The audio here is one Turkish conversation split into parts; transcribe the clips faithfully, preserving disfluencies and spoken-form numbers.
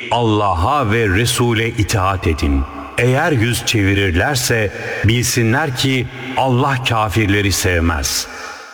Allah'a ve Resul'e itaat edin. Eğer yüz çevirirlerse bilsinler ki Allah kafirleri sevmez.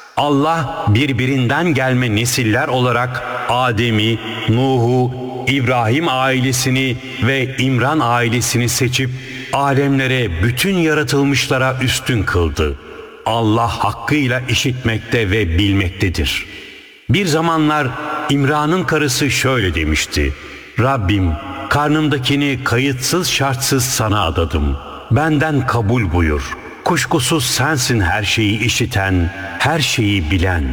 Allah birbirinden gelme nesiller olarak Adem'i, Nuh'u, İbrahim ailesini ve İmran ailesini seçip alemlere, bütün yaratılmışlara üstün kıldı. Allah hakkıyla işitmekte ve bilmektedir. Bir zamanlar İmran'ın karısı şöyle demişti: Rabbim, karnımdakini kayıtsız şartsız sana adadım. Benden kabul buyur. Kuşkusuz sensin her şeyi işiten, her şeyi bilen.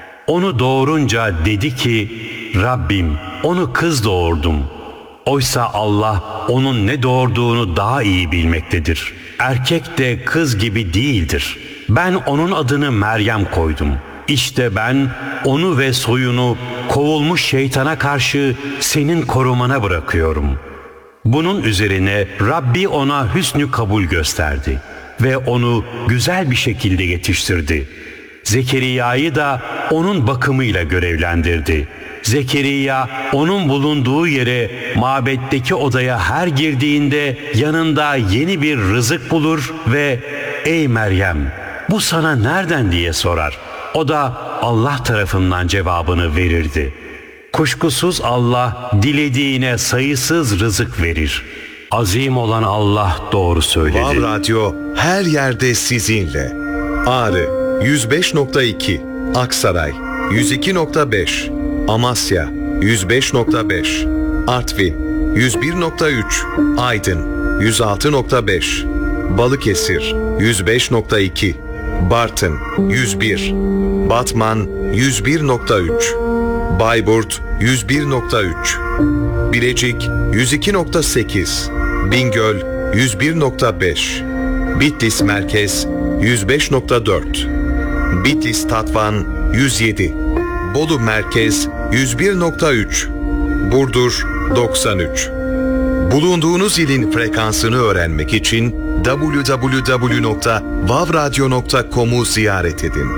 Onu doğurunca dedi ki, Rabbim, onu kız doğurdum. Oysa Allah onun ne doğurduğunu daha iyi bilmektedir. Erkek de kız gibi değildir. Ben onun adını Meryem koydum. İşte ben onu ve soyunu kovulmuş şeytana karşı senin korumana bırakıyorum. Bunun üzerine Rabbi ona hüsnü kabul gösterdi ve onu güzel bir şekilde yetiştirdi. Zekeriya'yı da onun bakımıyla görevlendirdi. Zekeriya onun bulunduğu yere, mabetteki odaya her girdiğinde yanında yeni bir rızık bulur ve ''Ey Meryem, bu sana nereden?'' diye sorar. O da Allah tarafından cevabını verirdi. Kuşkusuz Allah dilediğine sayısız rızık verir. Azim olan Allah doğru söyledi. Vav Radyo her yerde sizinle. Ağrı yüz beş nokta iki, Aksaray yüz iki nokta beş, Amasya yüz beş nokta beş, Artvin yüz bir nokta üç, Aydın yüz altı nokta beş, Balıkesir yüz beş nokta iki, Bartın yüz bir, Batman yüz bir nokta üç, Bayburt yüz bir nokta üç, Bilecik yüz iki nokta sekiz, Bingöl yüz bir nokta beş, Bitlis Merkez yüz beş nokta dört, Bitlis Tatvan yüz yedi, Bolu Merkez yüz bir nokta üç, Burdur doksan üç. Bulunduğunuz ilin frekansını öğrenmek için double-u double-u double-u nokta vav radyo nokta com'u ziyaret edin.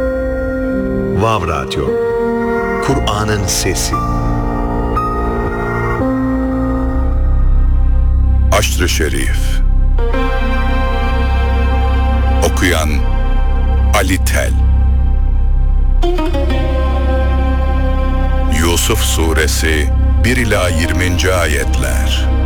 Vav Radyo, Kur'an'ın sesi. Aşr-ı Şerif. Okuyan Ali Tel. Yusuf Suresi bir ila yirminci ayetler.